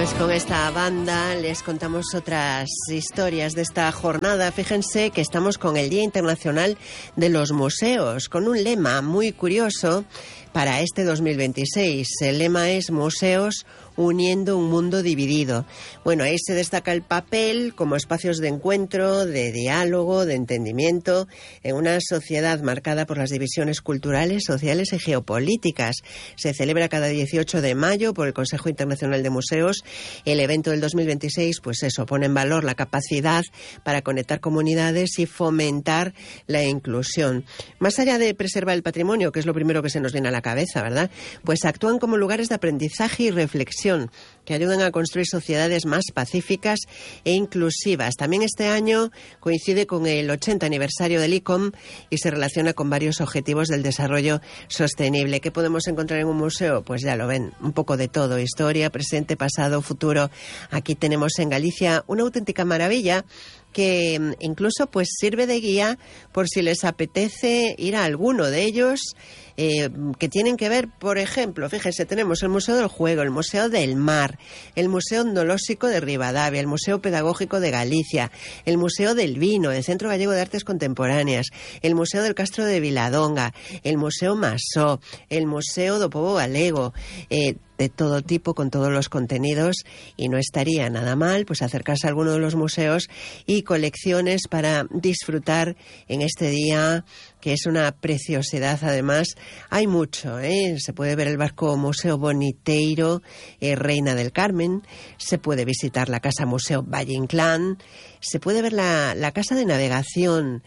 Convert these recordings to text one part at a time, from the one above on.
Pues con esta banda les contamos otras historias de esta jornada. Fíjense que estamos con el Día Internacional de los Museos, con un lema muy curioso para este 2026. El lema es Museos uniendo un mundo dividido. Bueno, ahí se destaca el papel como espacios de encuentro, de diálogo, de entendimiento, en una sociedad marcada por las divisiones culturales, sociales y geopolíticas. Se celebra cada 18 de mayo por el Consejo Internacional de Museos. El evento del 2026, pues eso, pone en valor la capacidad para conectar comunidades y fomentar la inclusión. Más allá de preservar el patrimonio, que es lo primero que se nos viene a la cabeza, ¿verdad? Pues actúan como lugares de aprendizaje y reflexión que ayudan a construir sociedades más pacíficas e inclusivas. También este año coincide con el 80 aniversario del ICOM y se relaciona con varios objetivos del desarrollo sostenible. ¿Qué podemos encontrar en un museo? Pues ya lo ven, un poco de todo, historia, presente, pasado, futuro. Aquí tenemos en Galicia una auténtica maravilla que incluso pues sirve de guía por si les apetece ir a alguno de ellos, que tienen que ver, por ejemplo, fíjense, tenemos el Museo del Juego, el Museo del Mar, el Museo Etnolóxico de Ribadavia, el Museo Pedagógico de Galicia, el Museo del Vino, el Centro Gallego de Artes Contemporáneas, el Museo del Castro de Viladonga, el Museo Masó, el Museo do Pobo Galego, de todo tipo, con todos los contenidos, y no estaría nada mal pues acercarse a alguno de los museos y colecciones para disfrutar en este día, que es una preciosidad. Además, hay mucho, se puede ver el barco Museo Boniteiro, Reina del Carmen, se puede visitar la Casa Museo Valle Inclán, se puede ver la Casa de Navegación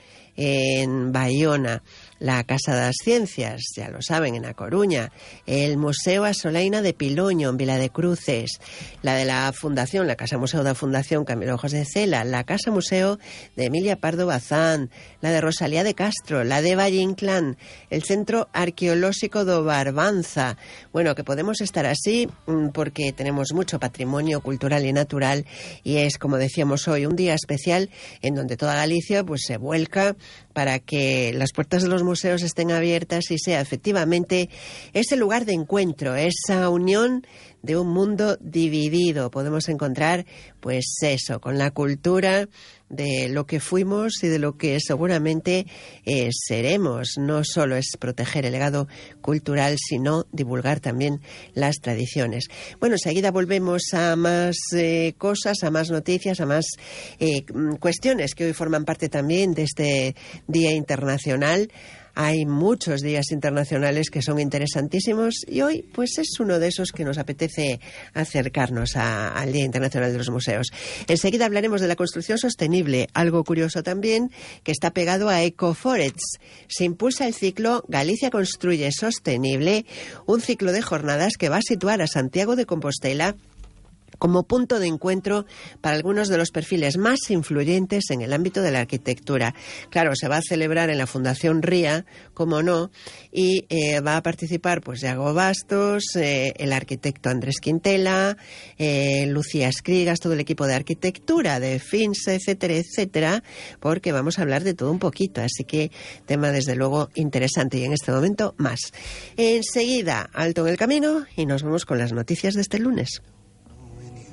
en Bayona, la Casa das Ciencias, ya lo saben, en A Coruña, el Museo Asolaina de Piloño, en Vila de Cruces, la de la Fundación, la Casa Museo da Fundación Camilo José Cela, la Casa Museo de Emilia Pardo Bazán, la de Rosalía de Castro, la de Valle Inclán, el Centro Arqueolóxico do Barbanza. Bueno, que podemos estar así porque tenemos mucho patrimonio cultural y natural, y es, como decíamos hoy, un día especial en donde toda Galicia pues se vuelca para que las puertas de los museos estén abiertas y sea efectivamente ese lugar de encuentro, esa unión de un mundo dividido. Podemos encontrar, pues eso, con la cultura de lo que fuimos y de lo que seguramente seremos. No solo es proteger el legado cultural, sino divulgar también las tradiciones. Bueno, enseguida volvemos a más cosas, a más noticias, a más cuestiones que hoy forman parte también de este Día Internacional. Hay muchos días internacionales que son interesantísimos y hoy pues es uno de esos que nos apetece acercarnos al Día Internacional de los Museos. Enseguida hablaremos de la construcción sostenible, algo curioso también que está pegado a Ecoforests. Se impulsa el ciclo Galicia Construye Sostenible, un ciclo de jornadas que va a situar a Santiago de Compostela como punto de encuentro para algunos de los perfiles más influyentes en el ámbito de la arquitectura. Claro, se va a celebrar en la Fundación RIA, como no, y va a participar pues Iago Bastos, el arquitecto Andrés Quintela, Lucía Escrigas, todo el equipo de arquitectura de FINSA, etcétera, etcétera, porque vamos a hablar de todo un poquito, así que tema desde luego interesante, y en este momento más. Enseguida, alto en el camino y nos vemos con las noticias de este lunes.